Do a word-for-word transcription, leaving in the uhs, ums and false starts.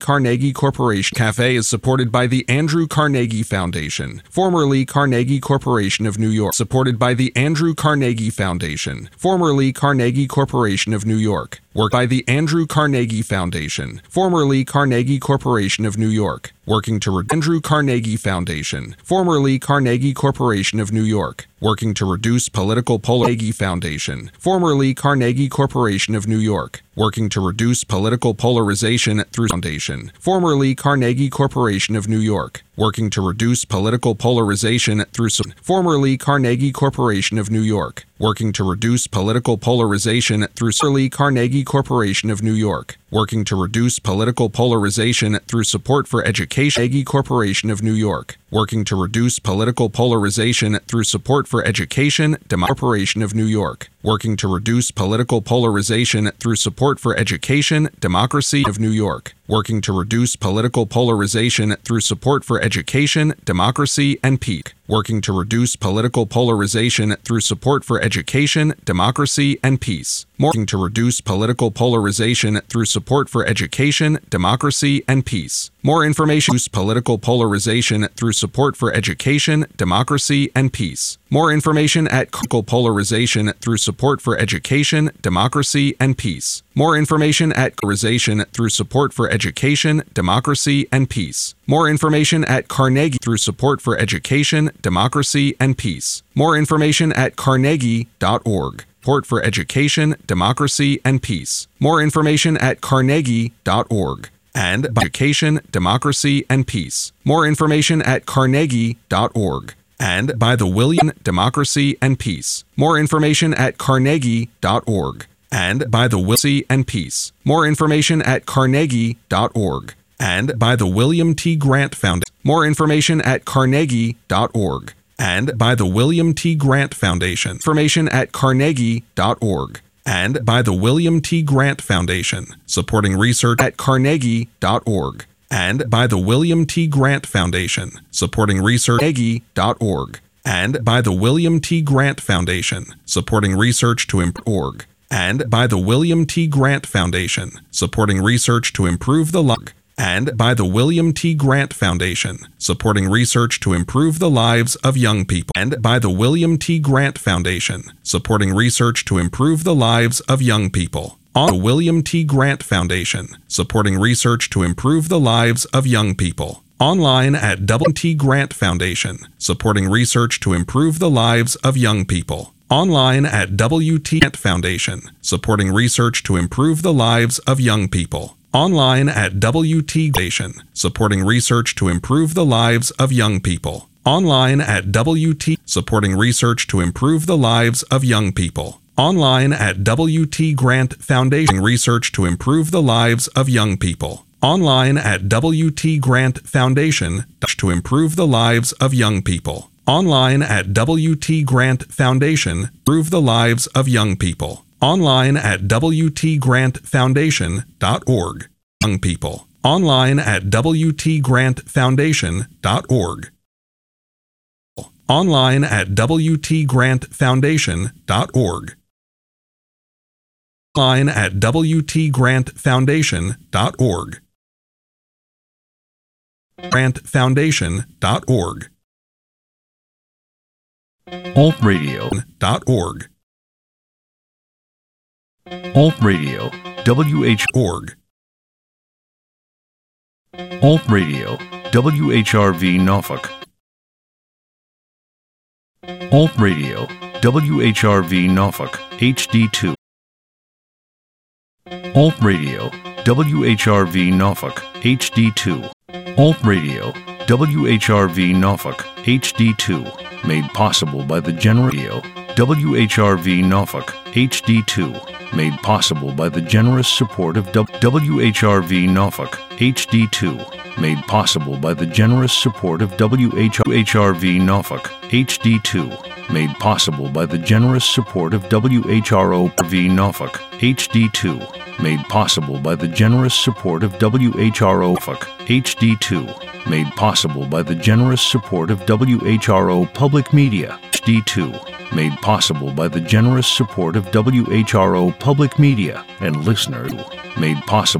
Carnegie Corporation Cafe is supported by the Andrew Carnegie Foundation, formerly Carnegie Corporation of New York, supported by the Andrew Carnegie Foundation, formerly Carnegie Corporation of New York, worked by the Andrew Carnegie Foundation, formerly Carnegie Corporation of New York, working to re- Andrew Carnegie Foundation, formerly Carnegie Corporation of New York, working to reduce political polarization. Carnegie Foundation, formerly Carnegie Corporation of New York, working to reduce political polarization through Foundation, formerly Carnegie Corporation of New York, working to reduce political polarization through formerly Carnegie Corporation of New York, working to reduce political polarization through formerly Carnegie Corporation of New York, working to reduce political polarization through support for education. Carnegie Corporation of New York, working to reduce political polarization through support for education. Corporation of New York, working to reduce political polarization through support for education, democracy of New York, working to reduce political polarization through support for education, democracy, and peace, working to reduce political polarization through support for education, democracy, and peace, working to reduce political polarization through support for education, democracy, and peace. More information: reduce political polarization through support for education, democracy, and peace. More information at political polarization through support for education, democracy, and peace. More information at polarization through support for education, democracy, and peace. More information at Carnegie through support for education, democracy, and peace. More information at carnegie dot org. Support for education, democracy, and peace. More information at carnegie dot org. And education, democracy, and peace. More information at carnegie dot org. And by the William Democracy and Peace. More information at carnegie dot org. And by the William and Peace. More information at carnegie dot org. And by the William T. Grant Foundation. More information at carnegie dot org. And by the William T. Grant Foundation. Information at carnegie dot org. And by the William T. Grant Foundation, supporting research at carnegie dot org. And by the William T. Grant Foundation, supporting research at carnegie dot org. And by the William T. Grant Foundation, supporting research to improve org. And by the William T. Grant Foundation, supporting research to improve the lives. And by the William T. Grant Foundation, supporting research to improve the lives of young people. And by the William T. Grant Foundation, supporting research to improve the lives of young people. On the William T. Grant Foundation, supporting research to improve the lives of young people. Online at W T. Grant Foundation, supporting research to improve the lives of young people. Online at W T. Grant Foundation, supporting research to improve the lives of young people. Online at W T. Foundation, supporting research to improve the lives of young people. Online at W T. Supporting research to improve the lives of young people. Online at W T. Grant Foundation, research to improve the lives of young people. Online at W T. Grant Foundation, to improve the lives of young people. Online at W T. Grant Foundation, improve the lives of young people. Online at W T Grant Foundation dot org. Young people. Online at W T Grant Foundation dot org. Online at W T Grant Foundation dot org. Online at W T Grant Foundation dot org. Grant Foundation dot org. Alt Radio dot org. Alt Radio, W H org. Alt Radio, W H R V Norfolk. Alt Radio, W H R V Norfolk, H D two. Alt Radio, W H R V Norfolk, H D two. Alt Radio, W H R V Norfolk, H D two, made possible by the generous W H R V Norfolk, H D two, made possible by the generous support of W H R V Norfolk, H D two, made possible by the generous support of W H R V Norfolk, H D two, made possible by the generous support of W H R V Norfolk, H D two, made possible by the generous support of W H R Norfolk, H D two, made possible by the generous support of W H R O Public Media, H D two, made possible by the generous support of W H R O Public Media and listeners, made possible